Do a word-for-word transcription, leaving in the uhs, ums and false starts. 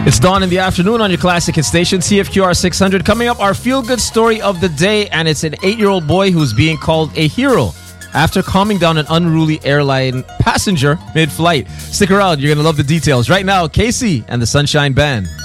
It's dawn in the afternoon on your classic hit station, C F Q R six hundred. Coming up, our feel-good story of the day, and it's an eight-year-old boy who's being called a hero after calming down an unruly airline passenger mid-flight. Stick around, you're going to love the details. Right now, Casey and the Sunshine Band.